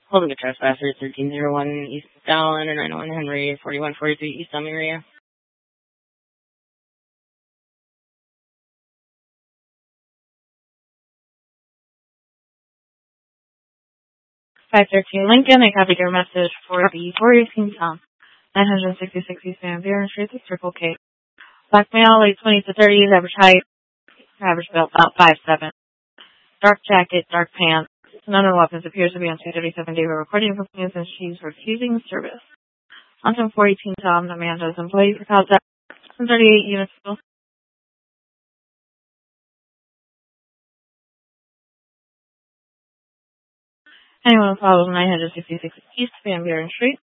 Holding a trespasser, 1301 East Dallin and 901 Henry, 4143 East Area. 513 Lincoln, I copied your message for the 418 Tom. 966 East Van Buren Street, the Circle K. Black male, late 20s to 30s, average height, average build, about 5'7". Dark jacket, dark pants. None of the weapons appears to be on 237 day recording complaints and she's refusing service. On 418 Tom, Amanda's employee for contact 38 units. Anyone who follows 966 East Van Buren Street.